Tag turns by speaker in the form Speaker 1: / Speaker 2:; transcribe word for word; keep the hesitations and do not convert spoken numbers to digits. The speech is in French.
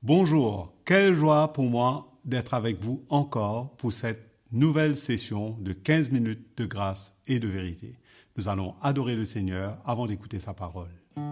Speaker 1: Bonjour, quelle joie pour moi d'être avec vous encore pour cette nouvelle session de quinze minutes de grâce et de vérité. Nous allons adorer le Seigneur avant d'écouter sa parole.